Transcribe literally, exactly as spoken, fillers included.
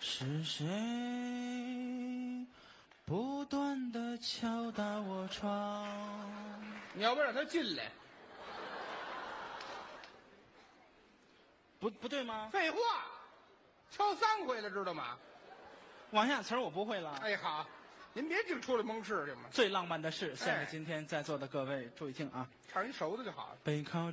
是谁不断的敲打我窗？ 你要不让他进来？ 不不对吗？ 废话，敲三回了，知道吗？ 往下词儿我不会了。 哎，好，您别净出来蒙事去嘛。 最浪漫的事，献给哎今天在座的各位，注意听啊！ 唱一熟的就好了。 背靠